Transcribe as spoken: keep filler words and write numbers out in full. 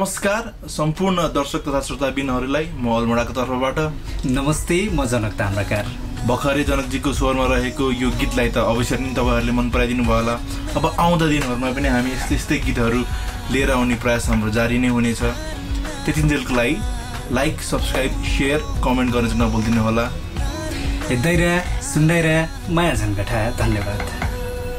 नमस्कार सम्पूर्ण दर्शक तथा श्रोताबिनहरूलाई म अलमोडाको तर्फबाट। नमस्ते, म जनक ताम्राकार। भर्खरै जनकजीको स्वरमा रहेको यो गीतलाई त अवश्य नै तपाईँहरूले मन पराइदिनु भयो होला। अब आउँदा दिनहरूमा पनि हामी यस्तै यस्तै गीतहरू लिएर आउने प्रयास हाम्रो जारी नै हुनेछ। त्यतिन्जेलको लागि लाइक, सब्सक्राइब, सेयर, कमेन्ट गर्न चाहिँ नभुलिदिनु होला। हेर्दै रह, सुन्दै रह, माया झन्कटा। धन्यवाद।